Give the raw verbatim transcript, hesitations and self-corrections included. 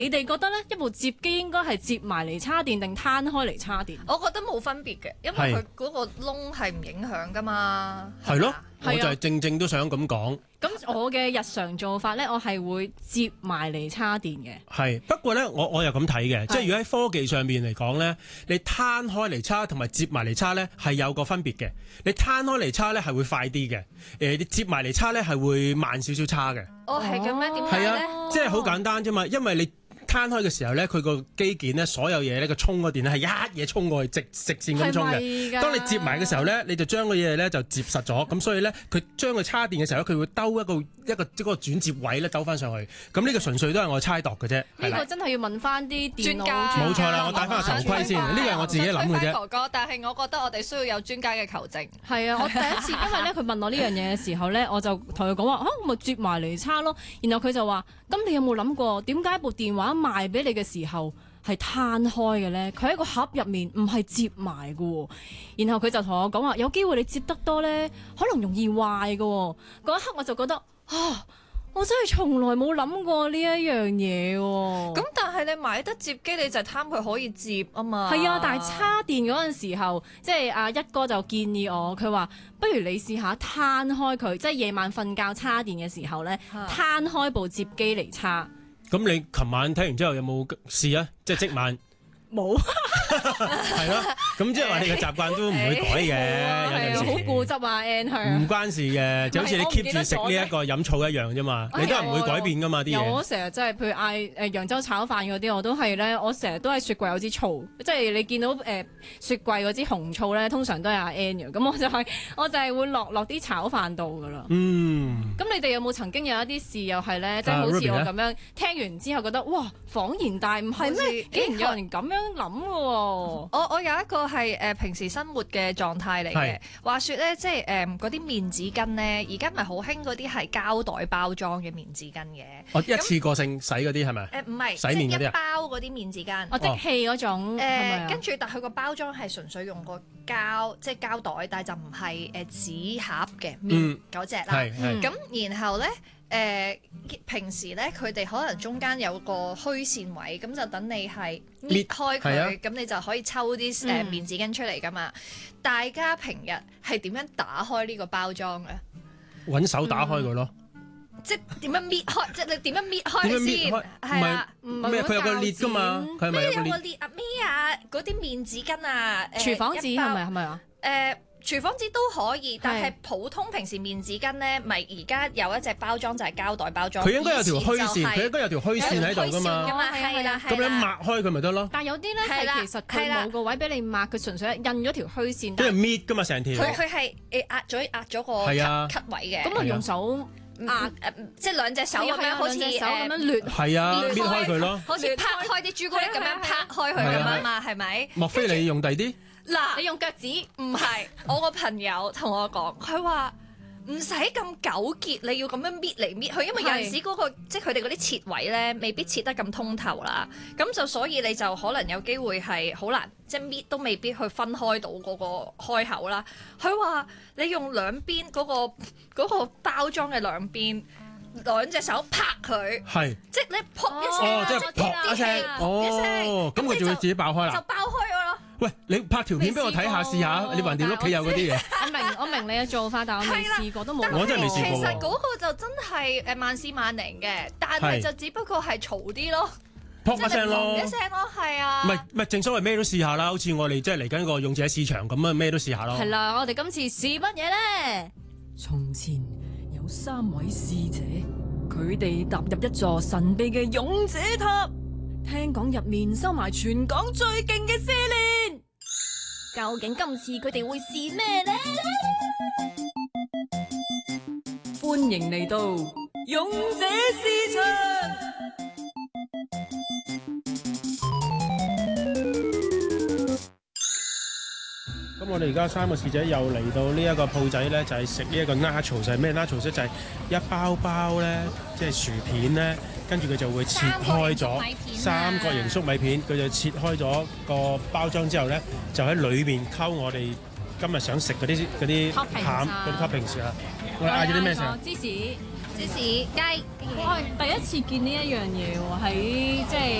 你哋覺得咧，一部摺機應該係摺埋嚟叉電定攤開嚟叉電？ 我覺得冇分別嘅，因為佢嗰個窿係唔影響噶嘛。 係咯， 係啊我就係正正都想咁講。 咁我嘅日常做法咧，我係會摺埋嚟叉電嘅。 係不過咧，我我又咁睇嘅，即係如果喺科技上面嚟講咧，你攤開嚟叉同埋摺埋嚟叉咧係有個分別嘅。你攤開嚟叉咧係會快啲嘅，誒你摺埋嚟叉咧係會慢少少叉嘅。 哦，係嘅咩？點解係咧？ 啊，即係好簡單啫嘛，因為你攤開嘅時候咧，佢個機件咧，所有嘢咧，個充個電咧係一嘢衝過去，直直線咁衝嘅。當你接埋嘅時候咧，你就將個嘢咧就接實咗，咁所以咧佢將佢叉電嘅時候咧，佢會兜一個一個即係個轉接位咧兜翻上去。咁呢個純粹都係我猜度嘅啫。 呢個真係要問翻啲電腦專家。 冇錯啦，我戴翻個頭盔先，呢個係我自己諗嘅啫。 哥哥，但係我覺得我哋需要有專家嘅求證。 係啊，我第一次因為咧佢問我呢樣嘢嘅時候咧，我就同佢講話，嚇我咪接埋嚟叉咯。然後佢就話：咁你有冇諗過點解部電話賣俾你嘅時候係攤開嘅咧？佢喺個盒入面唔係接埋嘅喎。然後佢就同我講話：有機會你接得多咧，可能容易壞嘅喎。嗰一刻我就覺得啊，我真係從來冇諗過呢一樣嘢喎。 咁但係你買得摺機，你就貪佢可以摺啊嘛。 係啊，但係叉電嗰陣時候，即係阿一哥就建議我，佢話不如你試下攤開佢，即係夜晚瞓覺叉電嘅時候咧，攤開部摺機嚟叉。 咁你琴晚睇完之後有冇試啊？即係即晚冇， 係咯。咁即係話你嘅習慣都唔會改嘅，有陣時好固執啊 Ann 佢。 唔關事嘅，就好似你 keep 住食呢一個飲醋一樣啫嘛，你都係唔會改變噶嘛啲嘢。 有我成日真係，譬如嗌誒揚州炒飯嗰啲，我都係咧，我成日都喺雪櫃有支醋，即係你見到誒、呃、雪櫃嗰支紅醋咧，通常都係阿 Ann 嘅，咁我就係、是、我就係會落落啲炒飯度噶啦。 嗯。 咁你哋有冇曾經有一啲事又係咧，即係好似我咁樣聽完之後覺得哇恍然大悟，係咩？竟然有人咁樣諗嘅喎！ 我我有一個係誒、呃、平時生活嘅狀態嚟嘅。話說咧，即係誒嗰啲面紙巾咧，而家咪好興嗰啲係膠袋包裝嘅面紙巾嘅。 哦，一次過性洗嗰啲係咪？ 誒唔係， 洗面嗰啲啊， 即係一包嗰啲面紙巾。 哦，即棄嗰種。 誒，跟住但佢個包裝係純粹用個膠，即係膠袋，但係就唔係誒紙盒嘅面嗰隻啦。 係係。 咁然後咧。誒、呃、平時咧，佢哋可能中間有個虛線位，咁就等你係搣開佢，咁、啊、你就可以抽啲誒、呃、面紙巾出嚟噶嘛。嗯、大家平日係點樣打開呢個包裝嘅？ 揾手打開佢咯。 嗯、即係點樣搣開？即係你點樣搣開先？係啊， 咩？佢有個裂噶嘛？佢係咪有個裂啊？咩啊？嗰啲面紙巾啊？誒、呃， 廚房紙係咪係咪啊？ 誒。廚房紙都可以，但係普通平時面紙巾咧，咪而家有一隻包裝就係膠袋包裝。 佢應該有條虛線，佢、就是、應該有條虛線喺度噶嘛。 係啦， 咁你抹開佢咪得咯？ 但係有啲咧係其實佢冇個位俾你抹，佢純粹印咗條虛線。 跟住搣噶嘛成條。 佢佢係誒壓咗壓咗個 cut 位嘅。 咁啊用手壓誒， 即係兩隻手咁樣，好似手咁樣掠。 係啊，搣開佢咯。 好似拍開啲朱古力咁樣拍開佢咁樣嘛，係咪？ 莫非你用第啲？ 嗱， 你用腳趾？ 唔係，我個朋友同我講，佢話唔使咁糾結，你要咁樣搣嚟搣去，因為有陣時嗰、嗰個即係佢哋嗰啲切位咧，未必切得咁通透啦。咁就所以你就可能有機會係好難，即係搣都未必去分開到嗰個開口啦。佢話你用兩邊嗰、嗰個嗰個包裝嘅兩邊。兩隻手拍佢， 係， 即係你撲一聲， 哦，即係撲一聲，哦，咁佢就會自己爆開啦， 就爆開咗咯。 喂，你拍條片俾我睇下試下，你橫掂屋企有嗰啲嘢。 我明我明你嘅做法，但我未試過都冇。 我真係未試過。 其實嗰個就真係誒萬試萬靈嘅，但係就只不過係嘈啲咯， 撲一聲咯， 一聲咯，係啊。 唔係唔係，正所謂咩都試下啦，好似我哋即係嚟緊個勇者市場咁啊，咩都試下咯。 係啦，我哋今次試乜嘢咧？從前有三位使者，佢哋踏入一座神秘嘅勇者塔，聽講入面收埋全港最勁嘅試煉。究竟今次佢哋會試咩呢？歡迎嚟到勇者市場。 咁我哋而家三個侍者又嚟到呢一個鋪仔咧，就係食呢一個 nachos，就係咩 nachos 咧？就係一包包咧，即係薯片咧，跟住佢就會切開咗三角形粟米片，佢就切開咗個包裝之後咧，就喺裏面溝我哋今日想食嗰啲嗰啲餡嗰啲 toppings 啊！我哋嗌咗啲咩食？ 芝士、 芝士雞。 我係第一次見呢一樣嘢喎，喺即係